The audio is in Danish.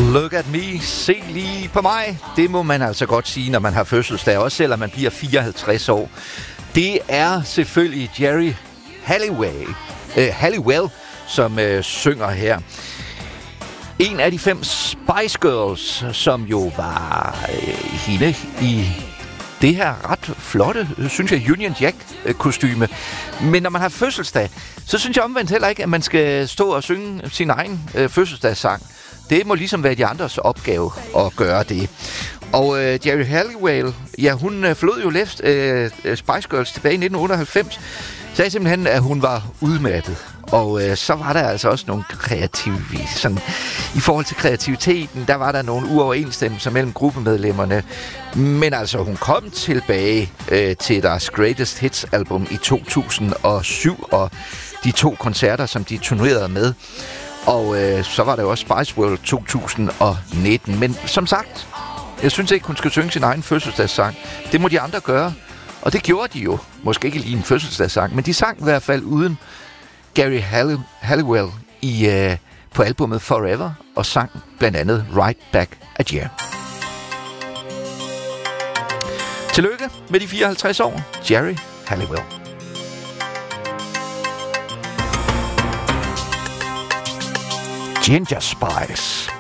Look at me, se lige på mig. Det må man altså godt sige, når man har fødselsdag, også selvom man bliver 54 år. Det er selvfølgelig Geri Halliwell, som synger her. En af de 5 Spice Girls, som jo var hende i det her ret flotte, synes jeg, Union Jack-kostyme. Men når man har fødselsdag, så synes jeg omvendt heller ikke, at man skal stå og synge sin egen fødselsdagssang. Det må ligesom være de andres opgave at gøre det. Og Geri Halliwell, ja, hun forlod jo Spice Girls tilbage i 1998. Sagde simpelthen, at hun var udmattet. Og så var der altså også nogle i forhold til kreativiteten, der var der nogle uoverensstemmelser mellem gruppemedlemmerne. Men altså, hun kom tilbage til deres Greatest Hits album i 2007, og de 2 koncerter, som de turnerede med. Og så var der jo også Spice World 2019. Men som sagt, jeg synes ikke, hun skal synge sin egen fødselsdagssang. Det må de andre gøre. Og det gjorde de jo. Måske ikke lige en fødselsdagssang, men de sang i hvert fald uden Geri Halliwell på albumet Forever, og sang blandt andet Right Back at You. Tillykke med de 54 år, Geri Halliwell. Ginger Spice.